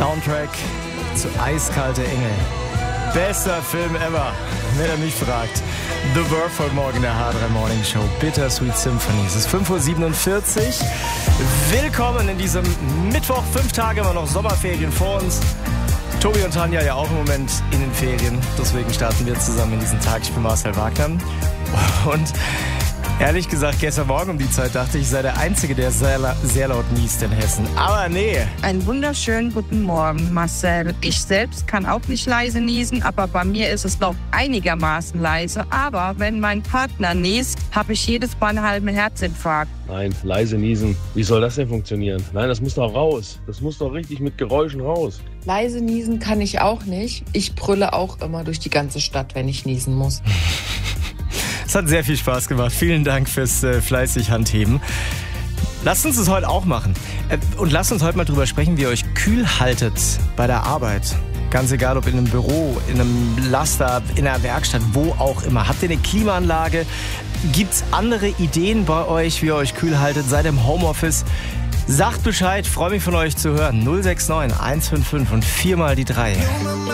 Soundtrack zu Eiskalte Engel. Bester Film ever, wenn er mich fragt. The Verve heute Morgen in der H3 Morning Show. Bittersweet Symphony. Es ist 5.47 Uhr. Willkommen in diesem Mittwoch. 5 Tage immer noch Sommerferien vor uns. Tobi und Tanja ja auch im Moment in den Ferien. Deswegen starten wir zusammen in diesen Tag. Ich bin Marcel Wagner. Und ehrlich gesagt, gestern Morgen um die Zeit dachte ich sei der Einzige, der sehr laut niest in Hessen. Aber nee. Einen wunderschönen guten Morgen, Marcel. Ich selbst kann auch nicht leise niesen, aber bei mir ist es noch einigermaßen leise. Aber wenn mein Partner niest, habe ich jedes Mal einen halben Herzinfarkt. Nein, leise niesen. Wie soll das denn funktionieren? Nein, das muss doch raus. Das muss doch richtig mit Geräuschen raus. Leise niesen kann ich auch nicht. Ich brülle auch immer durch die ganze Stadt, wenn ich niesen muss. Es hat sehr viel Spaß gemacht. Vielen Dank fürs fleißig Handheben. Lasst uns das heute auch machen. Und lasst uns heute mal drüber sprechen, wie ihr euch kühl haltet bei der Arbeit. Ganz egal, ob in einem Büro, in einem Laster, in einer Werkstatt, wo auch immer. Habt ihr eine Klimaanlage? Gibt's andere Ideen bei euch, wie ihr euch kühl haltet? Seid ihr im Homeoffice? Sagt Bescheid, freue mich von euch zu hören. 069 155 und 4 mal die 3.